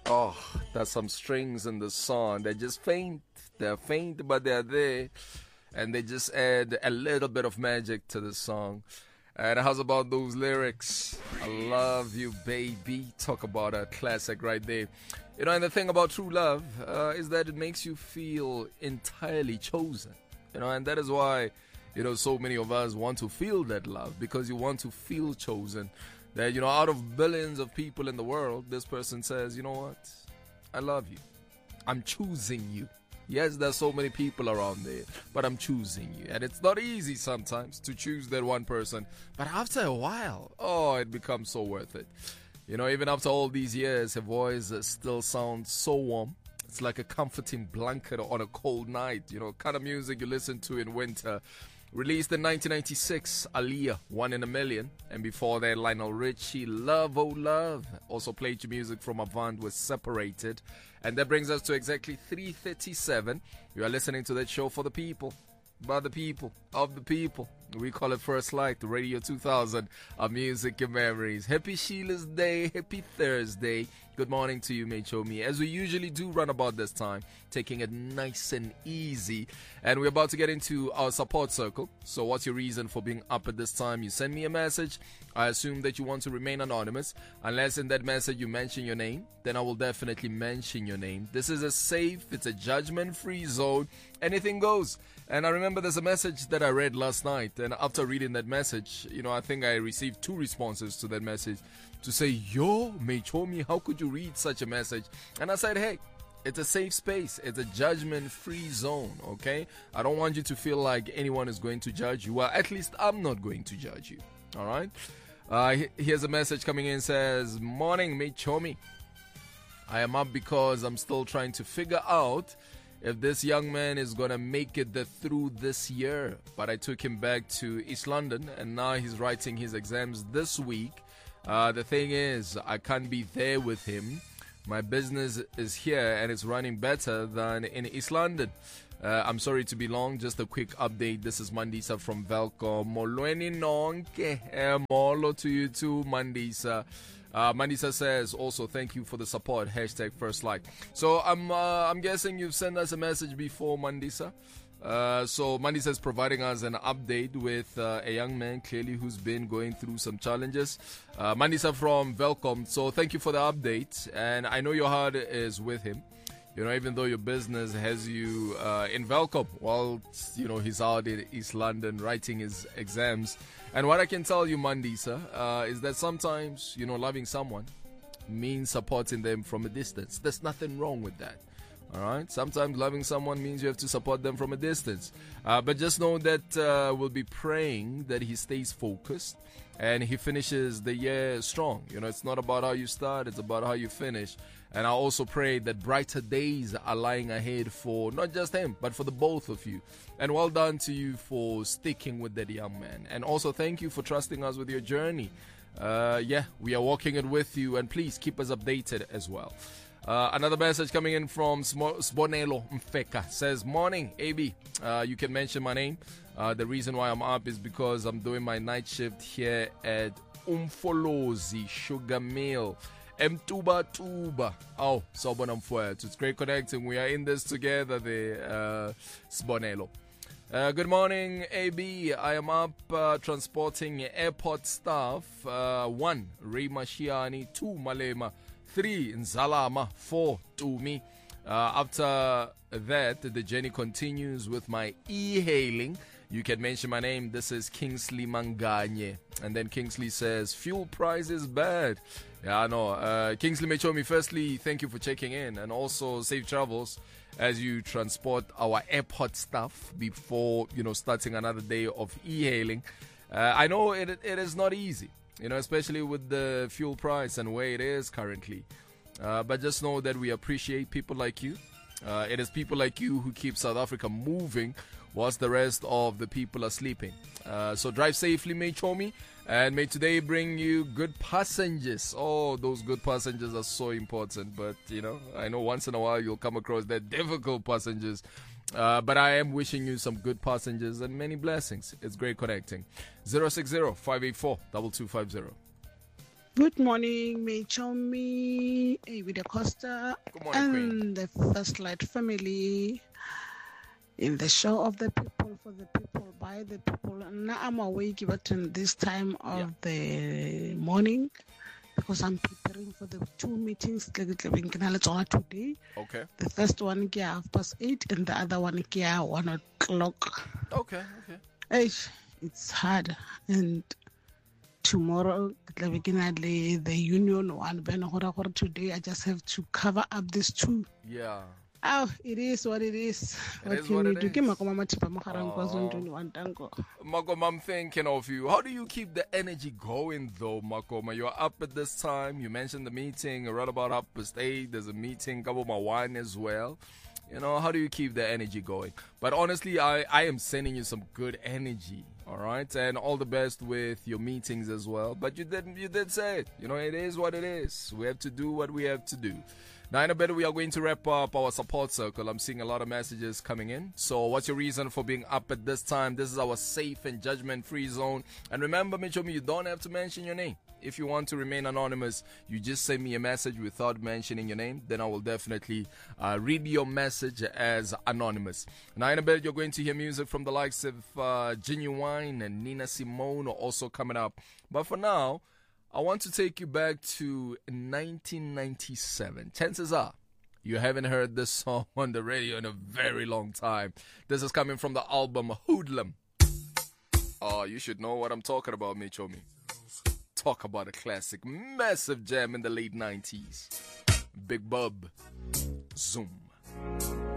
Oh, there's some strings in the song. They're just faint. They're faint, but they're there. And they just add a little bit of magic to the song. And how's about those lyrics? I love you, baby. Talk about a classic right there. You know, and the thing about true love is that it makes you feel entirely chosen. You know, and that is why, you know, so many of us want to feel that love, because you want to feel chosen. That, you know, out of billions of people in the world, this person says, you know what? I love you. I'm choosing you. Yes, there's so many people around there, but I'm choosing you. And it's not easy sometimes to choose that one person. But after a while, oh, it becomes so worth it. You know, even after all these years, her voice still sounds so warm. It's like a comforting blanket on a cold night. You know, kind of music you listen to in winter. Released in 1996, Aaliyah, One in a Million. And before that, Lionel Richie, Love Oh Love. Also played your music from Avant with Separated. And that brings us to exactly 3:37. You are listening to that show for the people, by the people, of the people. We call it First Light, the Radio 2000 of music and memories. Happy Sheila's Day, happy Thursday. Good morning to you, Mechomi. As we usually do run about this time, taking it nice and easy. And we're about to get into our support circle. So what's your reason for being up at this time? You send me a message. I assume that you want to remain anonymous. Unless in that message you mention your name, then I will definitely mention your name. This is a safe, it's a judgment-free zone. Anything goes. And I remember there's a message that I read last night. And after reading that message, you know, I think I received 2 responses to that message to say, yo, Mechomi, how could you read such a message? And I said, hey, it's a safe space. It's a judgment-free zone, okay? I don't want you to feel like anyone is going to judge you. Well, at least I'm not going to judge you, all right? Here's a message coming in, says, morning, Mechomi. I am up because I'm still trying to figure out if this young man is going to make it through this year. But I took him back to East London, and now he's writing his exams this week. The thing is, I can't be there with him. My business is here, and it's running better than in East London. I'm sorry to be long, just a quick update. This is Mandisa from Velco. Molweni nonke. Molo to you too, Mandisa. Mandisa says also thank you for the support. Hashtag First Light. So I'm guessing you've sent us a message before, Mandisa. So Mandisa is providing us an update with a young man clearly who's been going through some challenges. Mandisa from Velcom. So thank you for the update, and I know your heart is with him. You know, even though your business has you in Velcom, while, you know, he's out in East London writing his exams. And what I can tell you, Mandisa, is that sometimes, you know, loving someone means supporting them from a distance. There's nothing wrong with that. All right. Sometimes loving someone means you have to support them from a distance. But just know that we'll be praying that he stays focused and he finishes the year strong. You know, it's not about how you start, it's about how you finish. And I also pray that brighter days are lying ahead for not just him, but for the both of you. And well done to you for sticking with that young man. And also thank you for trusting us with your journey. Yeah, we are walking it with you, and please keep us updated as well. Another message coming in from Sbonelo Mfeka says, morning, AB. You can mention my name. The reason why I'm up is because I'm doing my night shift here at Umfolozi Sugar Mill. Mtuba. Oh, Sobonam Fuert. It's great connecting. We are in this together there, Sbonelo. Good morning, AB. I am up transporting airport staff. 1, Ray Mashiani. 2, Malema. 3, Nzalama. 4, Tumi. After that, the journey continues with my e-hailing. You can mention my name. This is Kingsley Manganye. And then Kingsley says, fuel price is bad. Yeah, I know. Kingsley Mechomi, firstly, thank you for checking in. And also, safe travels as you transport our airport staff before, you know, starting another day of e-hailing. I know it is not easy, you know, especially with the fuel price and where it is currently. But just know that we appreciate people like you. It is people like you who keep South Africa moving whilst the rest of the people are sleeping. So drive safely, Mechomi, and may today bring you good passengers. Oh, those good passengers are so important. But, you know, I know once in a while you'll come across that difficult passengers. But I am wishing you some good passengers and many blessings. It's great connecting. 060-584-2250. Good morning, Mechomi, Ivy Da Costa Good morning, Queen. and the First Light family in the show of the people, for the people, by the people. Now I'm awake but in this time of the morning because I'm preparing for the 2 meetings today. Okay. The first one is 8:30 and the other one is 1 o'clock. Okay. It's hard. And tomorrow, the union one. Today, I just have to cover up these 2. Yeah. Oh, it is what it is. It is what it is. Magoma, I'm thinking of you. How do you keep the energy going, though, Magoma? You're up at this time. You mentioned the meeting right about 8:30. There's a meeting, Kaboma 1 as well. You know, how do you keep the energy going? But honestly, I am sending you some good energy, all right? And all the best with your meetings as well. But you did say it. You know, it is what it is. We have to do what we have to do. Now, in a bit, we are going to wrap up our support circle. I'm seeing a lot of messages coming in. So, what's your reason for being up at this time? This is our safe and judgment-free zone. And remember, Michomi, you don't have to mention your name. If you want to remain anonymous, you just send me a message without mentioning your name. Then I will definitely read your message as anonymous. Now, in a bit, you're going to hear music from the likes of Genuine and Nina Simone also coming up. But for now, I want to take you back to 1997. Chances are you haven't heard this song on the radio in a very long time. This is coming from the album Hoodlum. Oh, you should know what I'm talking about, Michomi. Talk about a classic, massive jam in the late 90s. Big Bub. Zoom.